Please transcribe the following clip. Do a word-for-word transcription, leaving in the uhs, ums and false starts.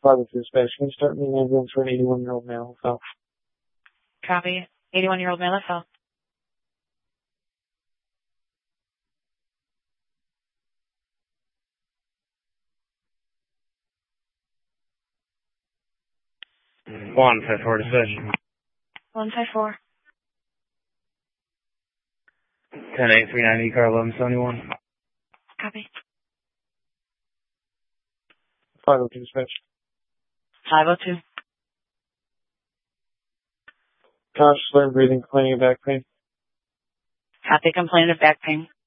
five oh two dispatch. Can you start me an ambulance for an eighty-one-year-old male? So. Copy. eighty-one-year-old male, so. one five four dispatch. one five four. ten eight three ninety, car eleven seventy-one. Copy. five oh two dispatch. five oh two. Conscious, slurred breathing, complaining of back pain. Copy, complaint of back pain.